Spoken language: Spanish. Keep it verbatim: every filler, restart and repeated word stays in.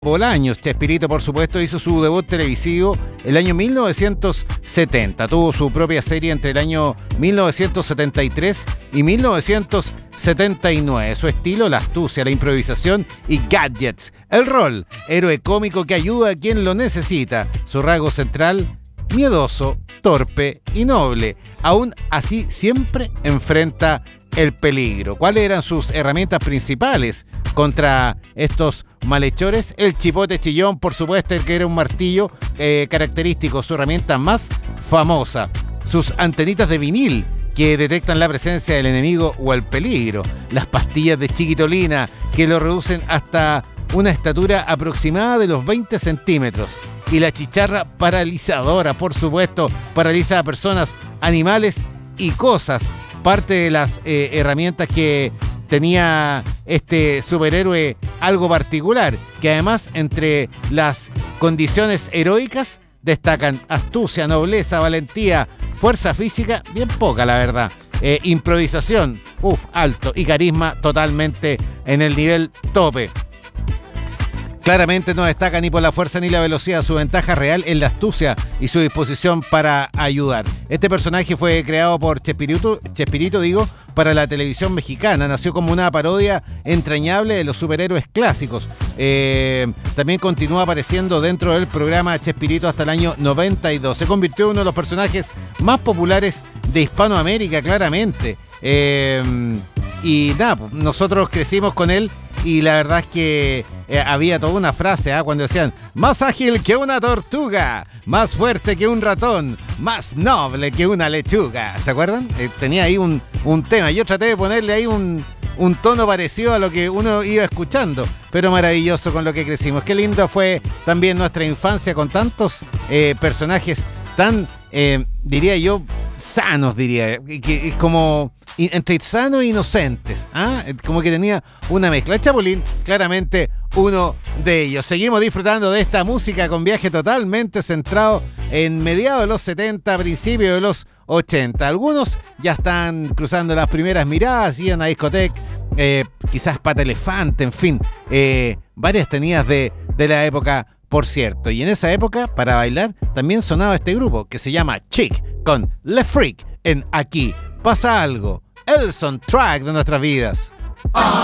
Bolaños. Chespirito, por supuesto, hizo su debut televisivo el año mil novecientos setenta. Tuvo su propia serie entre el año mil novecientos setenta y tres y mil novecientos setenta y nueve. Su estilo, la astucia, la improvisación y gadgets. El rol, héroe cómico que ayuda a quien lo necesita. Su rasgo central, miedoso, torpe y noble. Aún así, siempre enfrenta el peligro. ¿Cuáles eran sus herramientas principales contra estos malhechores? El chipote chillón, por supuesto, el que era un martillo eh, característico, su herramienta más famosa. Sus antenitas de vinil que detectan la presencia del enemigo o el peligro. Las pastillas de chiquitolina que lo reducen hasta una estatura aproximada de los veinte centímetros. Y la chicharra paralizadora, por supuesto, paraliza a personas, animales y cosas. Parte de las eh, herramientas que tenía este superhéroe algo particular, que además entre las condiciones heroicas destacan astucia, nobleza, valentía, fuerza física, bien poca la verdad, eh, improvisación, uff, alto, y carisma totalmente en el nivel tope. Claramente no destaca ni por la fuerza ni la velocidad. Su ventaja real es la astucia y su disposición para ayudar. Este personaje fue creado por Chespirito, Chespirito digo, para la televisión mexicana. Nació como una parodia entrañable de los superhéroes clásicos. Eh, también continuó apareciendo dentro del programa Chespirito hasta el año noventa y dos. Se convirtió en uno de los personajes más populares de Hispanoamérica, claramente. Eh, y nada, nosotros crecimos con él y la verdad es que eh, había toda una frase ¿eh? cuando decían: más ágil que una tortuga, más fuerte que un ratón, más noble que una lechuga. ¿Se acuerdan? Eh, tenía ahí un, un tema. Yo traté de ponerle ahí un, un tono parecido a lo que uno iba escuchando, pero maravilloso con lo que crecimos. Qué lindo fue también nuestra infancia con tantos eh, personajes tan, eh, diría yo, sanos, diría, que es como entre sanos e inocentes, ¿ah? Como que tenía una mezcla. El Chapulín, claramente uno de ellos. Seguimos disfrutando de esta música con viaje totalmente centrado en mediados de los setenta, principios de los ochenta. Algunos ya están cruzando las primeras miradas, y en la discoteca, eh, quizás Pata Elefante, en fin, eh, varias tenidas de, de la época, por cierto. Y en esa época, para bailar, también sonaba este grupo que se llama Chic, con Le Freak en Aquí Pasa Algo, el soundtrack de nuestras vidas.